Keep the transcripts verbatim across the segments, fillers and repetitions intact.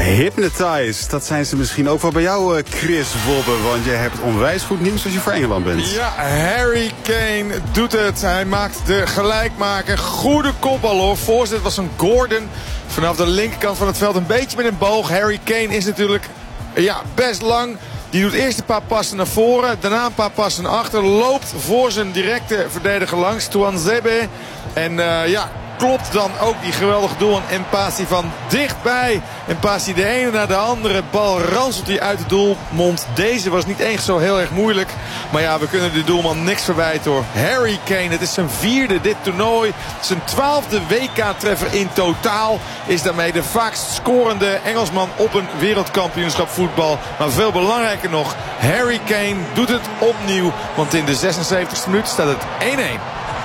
Hypnotized, dat zijn ze misschien ook wel bij jou, Chris Wobbe. Want je hebt onwijs goed nieuws als je voor Engeland bent. Ja, Harry Kane doet het. Hij maakt de gelijkmaker. Goede kopbal hoor. Voorzet was een Gordon. Vanaf de linkerkant van het veld een beetje met een boog. Harry Kane is natuurlijk ja, best lang. Die doet eerst een paar passen naar voren. Daarna een paar passen naar achter. Loopt voor zijn directe verdediger langs. Tuanzebe. En uh, ja... klopt dan ook die geweldige doel en Mpassi van dichtbij. Mpassi de ene naar de andere. Bal ranselt hij uit de doelmond. Deze was niet eens zo heel erg moeilijk. Maar ja, we kunnen de doelman niks verwijten hoor. Harry Kane, het is zijn vierde dit toernooi. Zijn twaalfde W K-treffer in totaal. Is daarmee de vaakst scorende Engelsman op een wereldkampioenschap voetbal. Maar veel belangrijker nog, Harry Kane doet het opnieuw. Want in de zesenzeventigste minuut staat het één-één.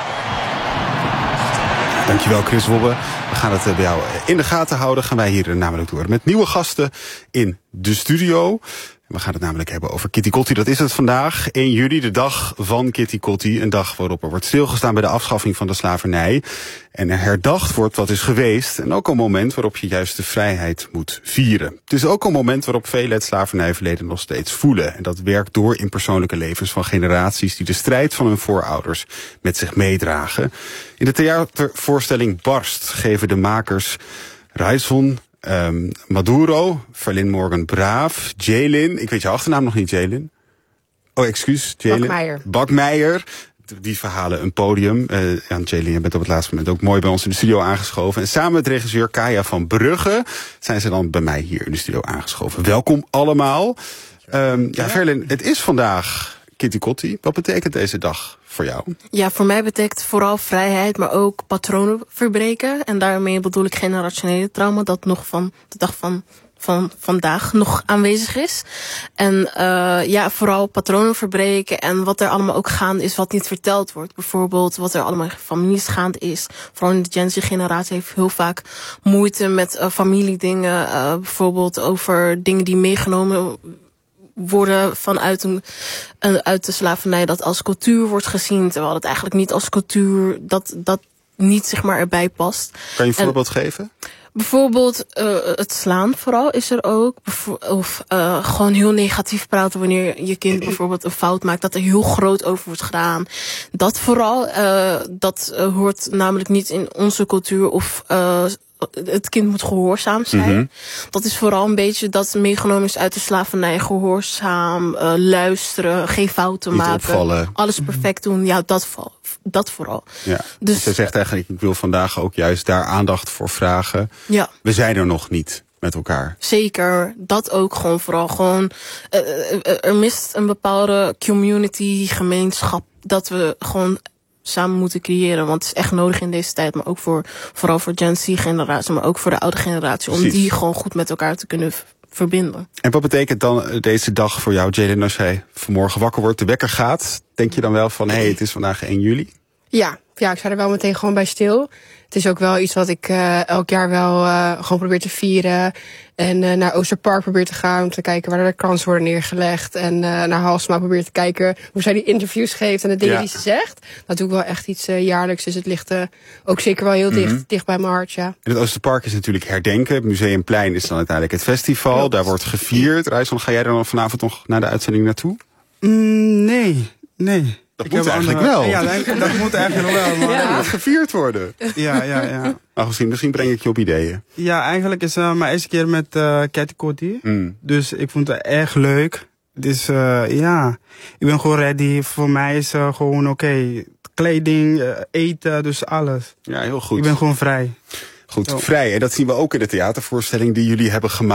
Dankjewel Chris Wobbe. We gaan het bij jou in de gaten houden. Gaan wij hier namelijk door met nieuwe gasten in de studio. We gaan het namelijk hebben over Kitty Kotti. Dat is het vandaag, één juli, de dag van Kitty Kotti. Een dag waarop er wordt stilgestaan bij de afschaffing van de slavernij. En er herdacht wordt wat is geweest. En ook een moment waarop je juist de vrijheid moet vieren. Het is ook een moment waarop velen het slavernijverleden nog steeds voelen. En dat werkt door in persoonlijke levens van generaties die de strijd van hun voorouders met zich meedragen. In de theatervoorstelling Barst geven de makers Raison, Um, Maduro, Verlin Morgan Braaf, Jalen, ik weet je achternaam nog niet, Jalen. Oh, excuus, Jalen. Bakmeijer. Bakmeijer. Die verhalen een podium. Uh, ja, Jalen, je bent op het laatste moment ook mooi bij ons in de studio aangeschoven. En samen met regisseur Kaya van Brugge zijn ze dan bij mij hier in de studio aangeschoven. Welkom allemaal. Um, ja, Verlin, het is vandaag Kitty Kotti. Wat betekent deze dag voor jou? Ja, voor mij betekent vooral vrijheid, maar ook patronen verbreken. En daarmee bedoel ik generationele trauma, dat nog van de dag van, van vandaag nog aanwezig is. En uh, ja, vooral patronen verbreken. En wat er allemaal ook gaande is, wat niet verteld wordt. Bijvoorbeeld wat er allemaal in families gaande is. Vooral in de Gen Z-generatie heeft heel vaak moeite met uh, familiedingen. Uh, bijvoorbeeld over dingen die meegenomen worden vanuit een, uh, uit de slavernij, dat als cultuur wordt gezien, terwijl het eigenlijk niet als cultuur, dat dat niet zeg maar erbij past. Kan je een en, voorbeeld geven? Bijvoorbeeld uh, het slaan vooral is er ook. Of uh, gewoon heel negatief praten wanneer je kind bijvoorbeeld een fout maakt. Dat er heel groot over wordt gedaan. Dat vooral, uh, dat uh, hoort namelijk niet in onze cultuur. Of uh, het kind moet gehoorzaam zijn. Mm-hmm. Dat is vooral een beetje dat meegenomen is uit de slavernij. Gehoorzaam, uh, luisteren, geen fouten niet maken. Opvallen. Alles perfect doen. Ja, dat, dat vooral. Ja. Dus, dus je zegt eigenlijk, ik wil vandaag ook juist daar aandacht voor vragen. Ja. We zijn er nog niet met elkaar. Zeker, dat ook gewoon vooral. Gewoon, uh, uh, er mist een bepaalde community, gemeenschap, dat we gewoon samen moeten creëren. Want het is echt nodig in deze tijd, maar ook voor, vooral voor Gen Z-generatie, maar ook voor de oude generatie, om Precies. die gewoon goed met elkaar te kunnen verbinden. En wat betekent dan deze dag voor jou, Jalen, als jij vanmorgen wakker wordt, de wekker gaat? Denk je dan wel van, hé, hey, het is vandaag één juli? Ja, ja, ik sta er wel meteen gewoon bij stil. Het is ook wel iets wat ik uh, elk jaar wel uh, gewoon probeer te vieren. En uh, naar Oosterpark probeer te gaan om te kijken waar de kransen worden neergelegd. En uh, naar Halsema probeer te kijken hoe zij die interviews geeft en de dingen ja. die ze zegt. Dat doe ik wel echt iets uh, jaarlijks. Dus het ligt uh, ook zeker wel heel dicht, mm-hmm. dicht bij mijn hart, ja. En het Oosterpark is natuurlijk herdenken. Het Museumplein is dan uiteindelijk het festival. Klopt. Daar wordt gevierd. Raison, ga jij er dan vanavond nog naar de uitzending naartoe? Mm, nee, nee. Dat ik moet eigenlijk andere... wel. Ja, dat, dat moet eigenlijk wel. Maar ja. Dat moet gevierd worden. Ja, ja, ja. Maar misschien, misschien breng ik je op ideeën. Ja, eigenlijk is uh, mijn eerste keer met uh, Kitty Kotti. Mm. Dus ik vond het erg leuk. Dus uh, ja, ik ben gewoon ready. Voor mij is uh, gewoon oké. Okay. Kleding, uh, eten, dus alles. Ja, heel goed. Ik ben gewoon vrij. Goed, Zo. vrij. En dat zien we ook in de theatervoorstelling die jullie hebben gemaakt.